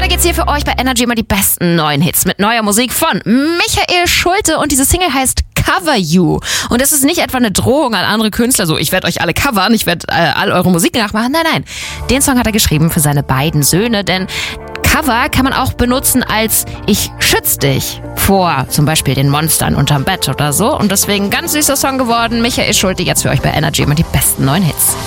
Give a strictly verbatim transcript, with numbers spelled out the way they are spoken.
Dabei geht's hier für euch bei Energy immer die besten neuen Hits mit neuer Musik von Michael Schulte und diese Single heißt Cover You. Und das ist nicht etwa eine Drohung an andere Künstler, so ich werde euch alle covern, ich werde äh, all eure Musik nachmachen. Nein, nein. Den Song hat er geschrieben für seine beiden Söhne, denn Cover kann man auch benutzen als ich schütze dich vor zum Beispiel den Monstern unterm Bett oder so. Und deswegen ganz süßer Song geworden. Michael Schulte jetzt für euch bei Energy immer die besten neuen Hits.